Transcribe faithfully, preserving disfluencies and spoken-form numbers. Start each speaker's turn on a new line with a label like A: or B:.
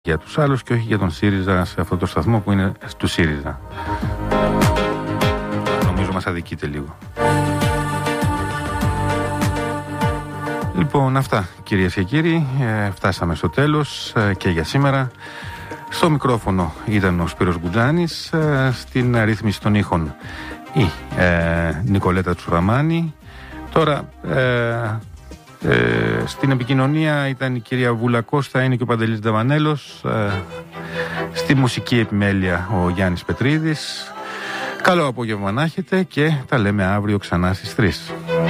A: για τους άλλους και όχι για τον ΣΥΡΙΖΑ σε αυτό το σταθμό που είναι του ΣΥΡΙΖΑ. Νομίζω μας αδικείται λίγο. Λοιπόν, αυτά κυρίες και κύριοι, ε, φτάσαμε στο τέλος ε, και για σήμερα. Στο μικρόφωνο ήταν ο Σπύρος Γκουτζάνης, ε, στην ρύθμιση των ήχων η ε, Νικολέτα Τσουραμάνη. Τώρα ε, ε, στην επικοινωνία ήταν η κυρία Βούλα Κώστα, είναι και ο Παντελής Νταβανέλος, ε, στη μουσική επιμέλεια ο Γιάννης Πετρίδης. Καλό απόγευμα να έχετε και τα λέμε αύριο ξανά στις τρεις.